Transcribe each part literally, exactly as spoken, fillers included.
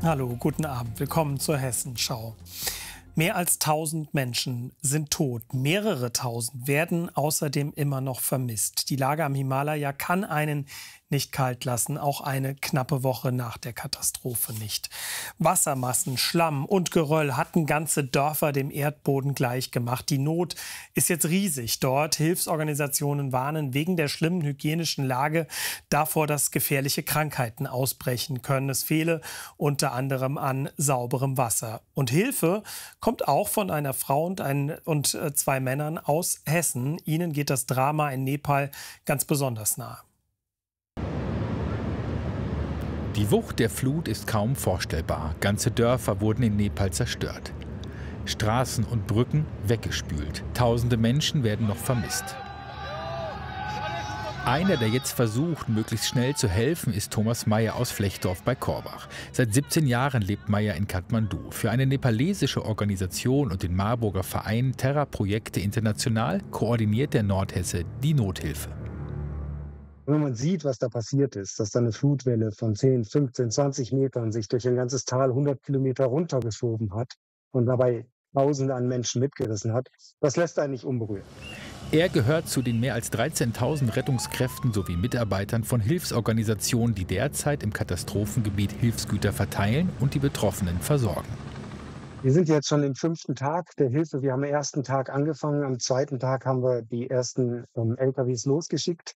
Hallo, guten Abend. Willkommen zur Hessenschau. Mehr als tausend Menschen sind tot. Mehrere tausend werden außerdem immer noch vermisst. Die Lage am Himalaya kann einen nicht kalt lassen, auch eine knappe Woche nach der Katastrophe nicht. Wassermassen, Schlamm und Geröll hatten ganze Dörfer dem Erdboden gleichgemacht. Die Not ist jetzt riesig dort. Hilfsorganisationen warnen wegen der schlimmen hygienischen Lage davor, dass gefährliche Krankheiten ausbrechen können. Es fehle unter anderem an sauberem Wasser. Und Hilfe kommt auch von einer Frau und, ein, und zwei Männern aus Hessen. Ihnen geht das Drama in Nepal ganz besonders nahe. Die Wucht der Flut ist kaum vorstellbar. Ganze Dörfer wurden in Nepal zerstört. Straßen und Brücken weggespült. Tausende Menschen werden noch vermisst. Einer, der jetzt versucht, möglichst schnell zu helfen, ist Thomas Meyer aus Flechdorf bei Korbach. Seit siebzehn Jahren lebt Meyer in Kathmandu. Für eine nepalesische Organisation und den Marburger Verein Terra Projekte International koordiniert der Nordhesse die Nothilfe. Wenn man sieht, was da passiert ist, dass da eine Flutwelle von zehn, fünfzehn, zwanzig Metern sich durch ein ganzes Tal hundert Kilometer runtergeschoben hat und dabei Tausende an Menschen mitgerissen hat, das lässt einen nicht unberührt. Er gehört zu den mehr als dreizehntausend Rettungskräften sowie Mitarbeitern von Hilfsorganisationen, die derzeit im Katastrophengebiet Hilfsgüter verteilen und die Betroffenen versorgen. Wir sind jetzt schon im fünften Tag der Hilfe. Wir haben am ersten Tag angefangen. Am zweiten Tag haben wir die ersten ähm, L K Ws losgeschickt.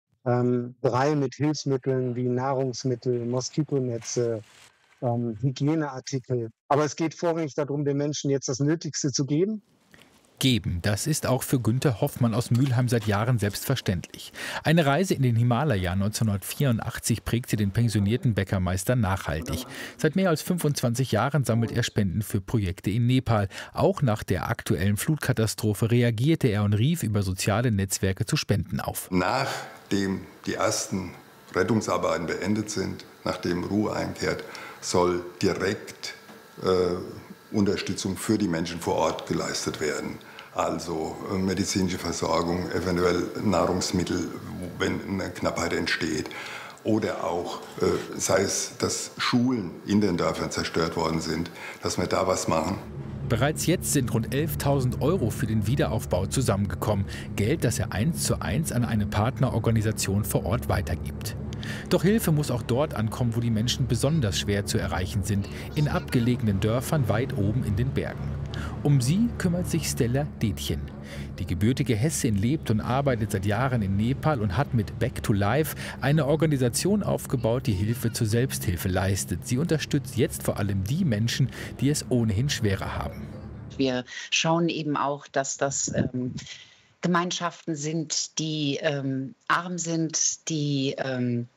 Ähm, drei mit Hilfsmitteln wie Nahrungsmittel, Moskitonetze, ähm, Hygieneartikel. Aber es geht vorrangig darum, den Menschen jetzt das Nötigste zu geben. Geben, das ist auch für Günther Hoffmann aus Mülheim seit Jahren selbstverständlich. Eine Reise in den Himalaya neunzehnhundertvierundachtzig prägte den pensionierten Bäckermeister nachhaltig. Seit mehr als fünfundzwanzig Jahren sammelt er Spenden für Projekte in Nepal. Auch nach der aktuellen Flutkatastrophe reagierte er und rief über soziale Netzwerke zu Spenden auf. Nachdem die ersten Rettungsarbeiten beendet sind, nachdem Ruhe einkehrt, soll direkt äh, Unterstützung für die Menschen vor Ort geleistet werden. Also äh, medizinische Versorgung, eventuell Nahrungsmittel, wenn eine Knappheit entsteht. Oder auch, äh, sei es, dass Schulen in den Dörfern zerstört worden sind, dass wir da was machen. Bereits jetzt sind rund elftausend Euro für den Wiederaufbau zusammengekommen. Geld, das er eins zu eins an eine Partnerorganisation vor Ort weitergibt. Doch Hilfe muss auch dort ankommen, wo die Menschen besonders schwer zu erreichen sind, in abgelegenen Dörfern weit oben in den Bergen. Um sie kümmert sich Stella Detjen. Die gebürtige Hessin lebt und arbeitet seit Jahren in Nepal und hat mit Back to Life eine Organisation aufgebaut, die Hilfe zur Selbsthilfe leistet. Sie unterstützt jetzt vor allem die Menschen, die es ohnehin schwerer haben. Wir schauen eben auch, dass das ähm, Gemeinschaften sind, die ähm, arm sind, die ähm,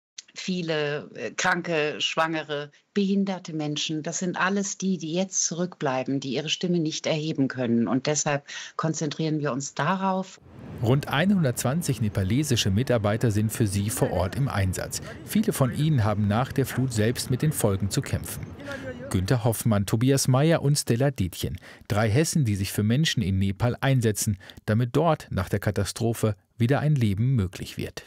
viele äh, kranke, schwangere, behinderte Menschen. Das sind alles die, die jetzt zurückbleiben, die ihre Stimme nicht erheben können. Und deshalb konzentrieren wir uns darauf. Rund hundertzwanzig nepalesische Mitarbeiter sind für sie vor Ort im Einsatz. Viele von ihnen haben nach der Flut selbst mit den Folgen zu kämpfen. Günther Hoffmann, Tobias Meyer und Stella Detjen. Drei Hessen, die sich für Menschen in Nepal einsetzen, damit dort nach der Katastrophe wieder ein Leben möglich wird.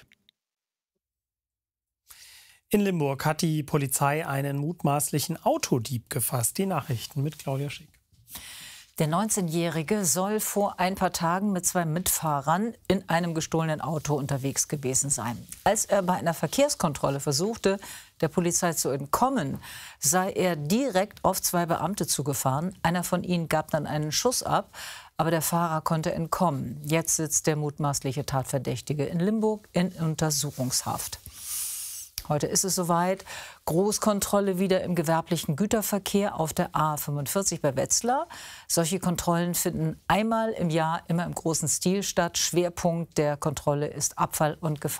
In Limburg hat die Polizei einen mutmaßlichen Autodieb gefasst. Die Nachrichten mit Claudia Schick. Der neunzehnjährige soll vor ein paar Tagen mit zwei Mitfahrern in einem gestohlenen Auto unterwegs gewesen sein. Als er bei einer Verkehrskontrolle versuchte, der Polizei zu entkommen, sei er direkt auf zwei Beamte zugefahren. Einer von ihnen gab dann einen Schuss ab, aber der Fahrer konnte entkommen. Jetzt sitzt der mutmaßliche Tatverdächtige in Limburg in Untersuchungshaft. Heute ist es soweit. Großkontrolle wieder im gewerblichen Güterverkehr auf der A fünfundvierzig bei Wetzlar. Solche Kontrollen finden einmal im Jahr immer im großen Stil statt. Schwerpunkt der Kontrolle ist Abfall und Gefahr.